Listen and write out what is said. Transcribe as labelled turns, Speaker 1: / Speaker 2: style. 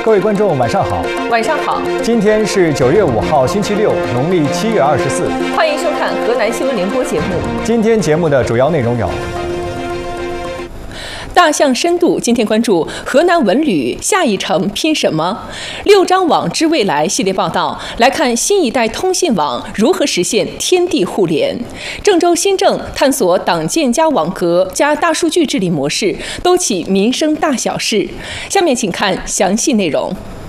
Speaker 1: 各位观众，晚上好。
Speaker 2: 晚上好。
Speaker 1: 今天是9月5号，星期六，农历7月24。
Speaker 2: 欢迎收看河南新闻联播节目。
Speaker 1: 今天节目的主要内容有：
Speaker 2: 大象深度，今天关注河南文旅下一城拼什么？6张网之未来系列报道，来看新一代通信网如何实现天地互联。郑州新政探索党建加网格加大数据治理模式，都起民生大小事。下面请看详细内容。